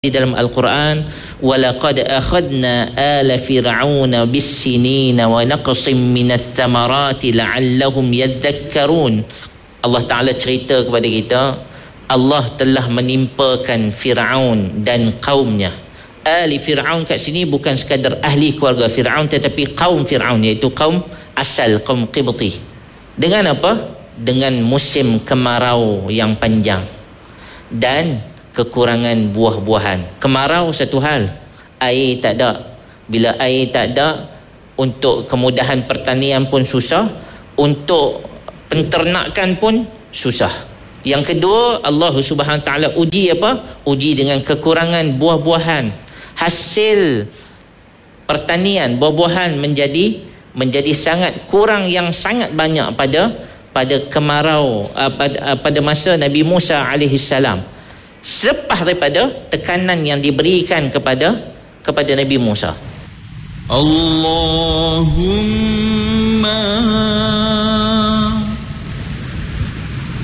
di dalam Al-Quran, walaqad akhadna ala fir'auna bis-sinina wa naqsim minas samarati la'allahum yadhakkarun. Allah Ta'ala cerita kepada kita, Allah telah menimpakan Fir'aun dan kaumnya. Ahli Fir'aun kat sini bukan sekadar ahli keluarga Fir'aun, tetapi kaum Fir'aun, iaitu kaum asal, kaum Qibti. Dengan apa? Dengan musim kemarau yang panjang dan kekurangan buah-buahan. Kemarau satu hal, air tak ada. Bila air tak ada, untuk kemudahan pertanian pun susah, untuk penternakan pun susah. Yang kedua, Allah Subhanahu Wa Taala uji apa? Uji dengan kekurangan buah-buahan. Hasil pertanian buah-buahan menjadi sangat kurang, yang sangat banyak pada kemarau pada masa Nabi Musa alaihi salam. Selepas daripada tekanan yang diberikan kepada Nabi Musa. Allahumma